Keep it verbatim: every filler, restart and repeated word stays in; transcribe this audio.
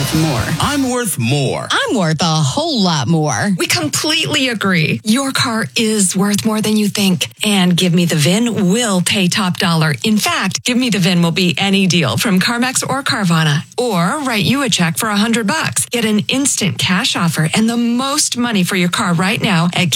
worth more. I'm worth more. I'm worth a whole lot more. We completely agree. Your car is worth more than you think. And Give Me the V I N will pay top dollar. In fact, Give Me the V I N will be any deal from CarMax or Carvana. Or write you a check for a hundred bucks. Get an instant cash offer and the most money for your car right now at